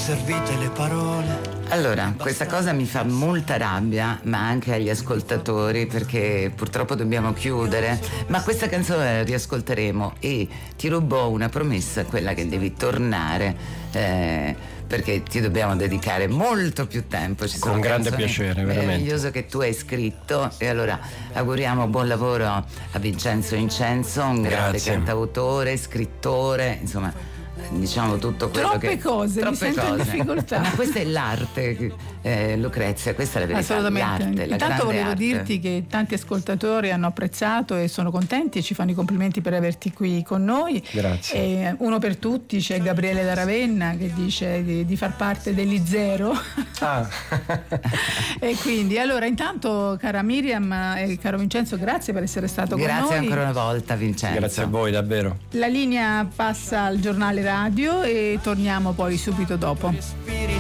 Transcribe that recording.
servite le parole. Allora, questa cosa mi fa molta rabbia, ma anche agli ascoltatori, perché purtroppo dobbiamo chiudere, ma questa canzone la riascolteremo e ti rubo una promessa, quella che devi tornare, perché ti dobbiamo dedicare molto più tempo. Con grande piacere, veramente. Meraviglioso che tu hai scritto, e allora auguriamo buon lavoro a Vincenzo Incenso, un grande cantautore, scrittore, insomma, diciamo tutto quello troppe cose, mi sento in difficoltà. Ma questa è l'arte, Lucrezia, questa è la verità. Assolutamente. L'arte, la Intanto volevo arte. dirti che tanti ascoltatori hanno apprezzato e sono contenti e ci fanno i complimenti per averti qui con noi. Grazie. E uno per tutti c'è Gabriele da Ravenna che dice di far parte degli Zero. E quindi allora intanto, cara Miriam e caro Vincenzo, grazie per essere stato con noi. Grazie ancora una volta, Vincenzo. Grazie a voi, davvero. La linea passa al giornale radio e torniamo poi subito dopo.